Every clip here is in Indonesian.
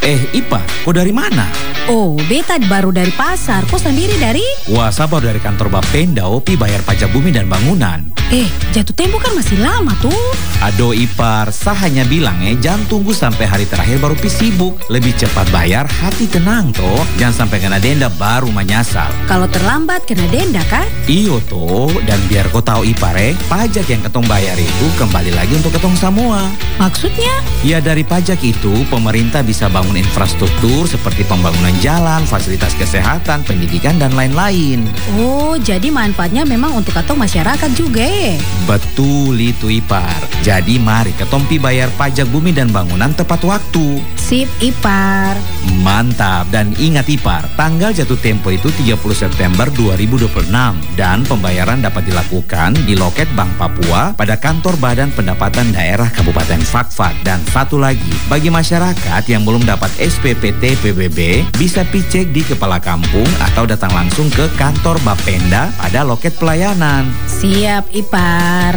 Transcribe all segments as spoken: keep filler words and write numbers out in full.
Eh, Ipa, kok dari mana? Oh, beta baru dari pasar. Kok sendiri dari? Wah, saya baru dari kantor Bapenda, Opi bayar pajak bumi dan bangunan. Eh, jatuh tempo kan masih lama tuh. Aduh Ipar, saya hanya bilang eh, jangan tunggu sampai hari terakhir baru pi sibuk. Lebih cepat bayar, hati tenang toh. Jangan sampai kena denda baru menyasal. Kalau terlambat kena denda kan? Iyo toh, dan biar kau tahu Ipar eh, pajak yang ketong bayar itu kembali lagi untuk ketong semua. Maksudnya? Ya dari pajak itu, pemerintah bisa bangun infrastruktur seperti pembangunan jalan, fasilitas kesehatan, pendidikan, dan lain-lain. Oh, jadi manfaatnya memang untuk ketong masyarakat juga eh? Betul itu Ipar. Jadi mari ketompi bayar pajak bumi dan bangunan tepat waktu. Sip Ipar. Mantap. Dan ingat Ipar, tanggal jatuh tempo itu tiga puluh September dua ribu dua puluh enam. Dan pembayaran dapat dilakukan di loket Bank Papua pada kantor Badan Pendapatan Daerah Kabupaten Fakfak. Dan satu lagi, bagi masyarakat yang belum dapat S P P T P B B, bisa picek di kepala kampung atau datang langsung ke kantor Bapenda pada loket pelayanan. Siap Ipar.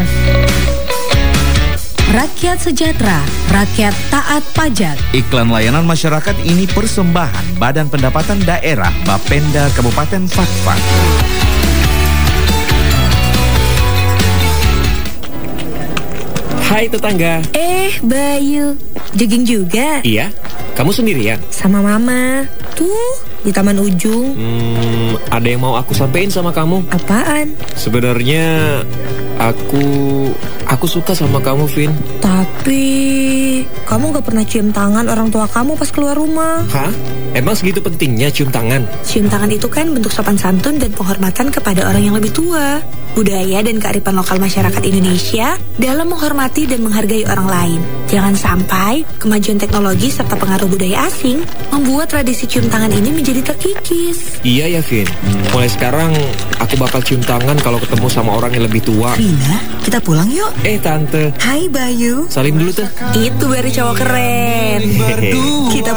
Rakyat sejahtera, rakyat taat pajak. Iklan layanan masyarakat ini persembahan Badan Pendapatan Daerah Bapenda Kabupaten Fakfak. Hai tetangga. Eh, Bayu, jogging juga? Iya, kamu sendirian? Sama mama. Tuh, di taman ujung. Hmm, ada yang mau aku sampein sama kamu. Apaan? Sebenarnya aku aku suka sama kamu, Vin. Tapi kamu gak pernah cium tangan orang tua kamu pas keluar rumah. Hah? Emang segitu pentingnya cium tangan? Cium tangan itu kan bentuk sopan santun dan penghormatan kepada orang yang lebih tua. Budaya dan kearifan lokal masyarakat Indonesia dalam menghormati dan menghargai orang lain. Jangan sampai kemajuan teknologi serta pengaruh budaya asing membuat tradisi cium tangan ini menjadi terkikis. Iya ya, Vin. Mulai sekarang aku bakal cium tangan kalau ketemu sama orang yang lebih tua. Vina, kita pulang yuk. Eh tante. Hai Bayu. Salim dulu tuh. Itu baru cowok keren. Kita